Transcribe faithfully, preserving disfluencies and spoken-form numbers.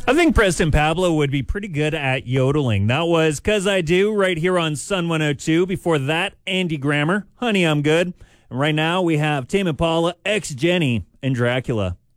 I think Preston Pablo would be pretty good at yodeling. That was 'Cause I Do right here on Sun one oh two. Before that, Andy Grammer, Honey, I'm Good. And right now we have Tame Impala, Ex Jenny, and Dracula.